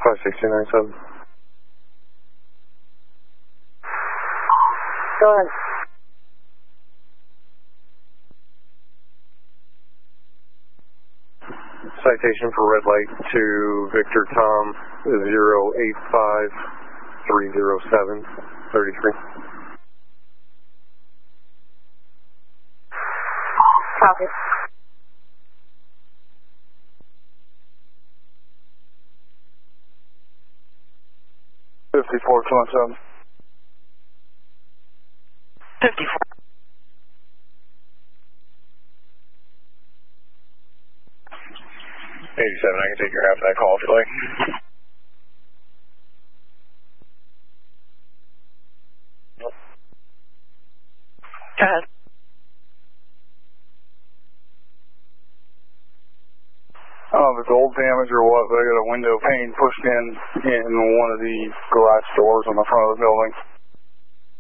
56297. Go ahead. Citation for red light to Victor Tom 08530733. Copy. Fifty-four 27. 54. 87, I can take your half of that call if you like. Go ahead. I don't know if it's old damage or what, but I got a window pane pushed in one of the garage doors on the front of the building.